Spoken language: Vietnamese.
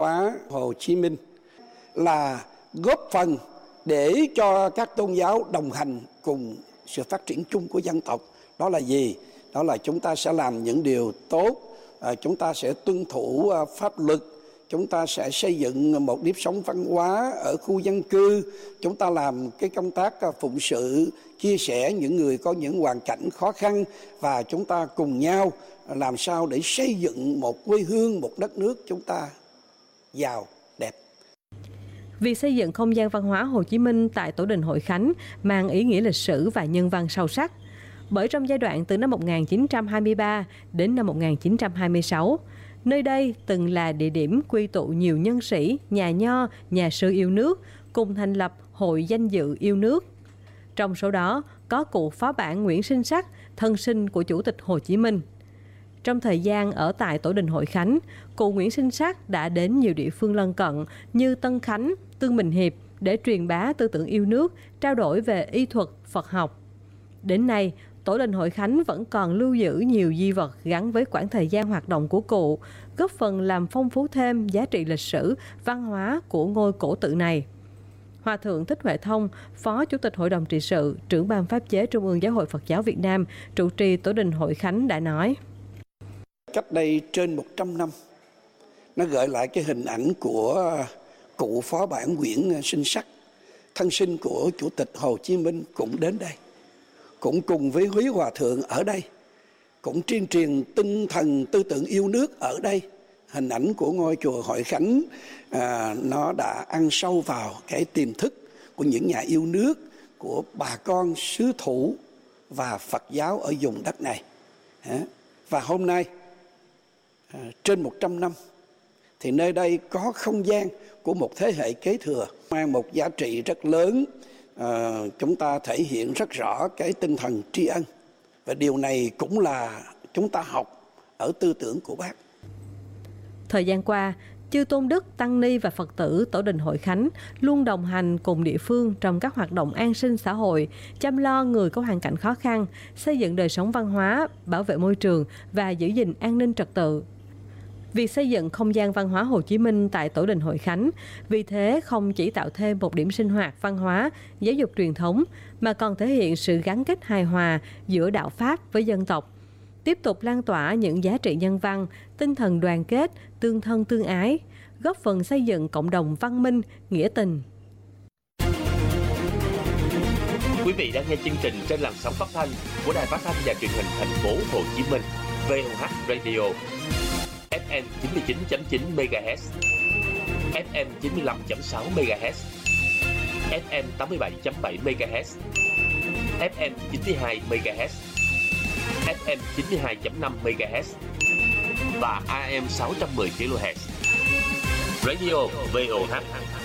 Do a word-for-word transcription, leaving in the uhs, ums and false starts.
hóa Hồ Chí Minh là góp phần để cho các tôn giáo đồng hành cùng sự phát triển chung của dân tộc. Đó là gì? Đó là chúng ta sẽ làm những điều tốt, chúng ta sẽ tuân thủ pháp luật, chúng ta sẽ xây dựng một nếp sống văn hóa ở khu dân cư, chúng ta làm cái công tác phụng sự, chia sẻ những người có những hoàn cảnh khó khăn, và chúng ta cùng nhau làm sao để xây dựng một quê hương, một đất nước chúng ta giàu, đẹp. Việc xây dựng không gian văn hóa Hồ Chí Minh tại Tổ đình Hội Khánh mang ý nghĩa lịch sử và nhân văn sâu sắc. Bởi trong giai đoạn từ năm một nghìn chín trăm hai mươi ba đến năm một nghìn chín trăm hai mươi sáu, nơi đây từng là địa điểm quy tụ nhiều nhân sĩ, nhà nho, nhà sư yêu nước cùng thành lập Hội Danh dự yêu nước. Trong số đó có cụ phó bản Nguyễn Sinh Sắc, thân sinh của Chủ tịch Hồ Chí Minh. Trong thời gian ở tại Tổ đình Hội Khánh, cụ Nguyễn Sinh Sắc đã đến nhiều địa phương lân cận như Tân Khánh, Tương Bình Hiệp để truyền bá tư tưởng yêu nước, trao đổi về y thuật, Phật học. Đến nay, Tổ đình Hội Khánh vẫn còn lưu giữ nhiều di vật gắn với quãng thời gian hoạt động của cụ, góp phần làm phong phú thêm giá trị lịch sử, văn hóa của ngôi cổ tự này. Hòa thượng Thích Huệ Thông, Phó Chủ tịch Hội đồng trị sự, trưởng ban pháp chế Trung ương Giáo hội Phật giáo Việt Nam, trụ trì Tổ đình Hội Khánh đã nói: Cách đây trên một trăm năm, nó gợi lại cái hình ảnh của cụ phó bản Nguyễn Sinh Sắc, thân sinh của Chủ tịch Hồ Chí Minh cũng đến đây, cũng cùng với Húy Hòa Thượng ở đây, cũng tuyên truyền tinh thần tư tưởng yêu nước ở đây. Hình ảnh của ngôi chùa Hội Khánh à, nó đã ăn sâu vào cái tiềm thức của những nhà yêu nước, của bà con xứ thủ và Phật giáo ở vùng đất này. Và hôm nay, à, trên một trăm năm, thì nơi đây có không gian của một thế hệ kế thừa, mang một giá trị rất lớn. À, chúng ta thể hiện rất rõ cái tinh thần tri ân, và điều này cũng là chúng ta học ở tư tưởng của Bác. Thời gian qua, chư tôn đức, tăng ni và Phật tử Tổ đình Hội Khánh luôn đồng hành cùng địa phương trong các hoạt động an sinh xã hội, chăm lo người có hoàn cảnh khó khăn, xây dựng đời sống văn hóa, bảo vệ môi trường và giữ gìn an ninh trật tự. Việc xây dựng không gian văn hóa Hồ Chí Minh tại Tổ đình Hội Khánh vì thế không chỉ tạo thêm một điểm sinh hoạt văn hóa, giáo dục truyền thống, mà còn thể hiện sự gắn kết hài hòa giữa đạo Pháp với dân tộc, tiếp tục lan tỏa những giá trị nhân văn, tinh thần đoàn kết, tương thân tương ái, góp phần xây dựng cộng đồng văn minh, nghĩa tình. Quý vị đang nghe chương trình trên làn sóng phát thanh của Đài Phát thanh và Truyền hình Thành phố Hồ Chí Minh, vê o hát Radio, ép em chín mươi chín chấm chín MHz, ép em chín mươi lăm chấm sáu MHz, ép em tám mươi bảy chấm bảy MHz, ép em chín mươi hai MHz, ép em chín mươi hai chấm năm MHz và a em sáu trăm mười kHz. Radio vê o hát